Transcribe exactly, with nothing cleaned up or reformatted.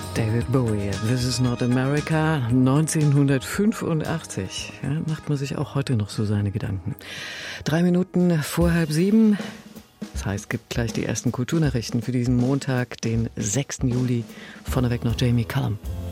David Bowie, This is not America, neunzehnhundertfünfundachtzig. Ja, macht man sich auch heute noch so seine Gedanken. Drei Minuten vor halb sieben. Das heißt, es gibt gleich die ersten Kulturnachrichten für diesen Montag, den sechsten Juli. Vorneweg noch Jamie Cullum.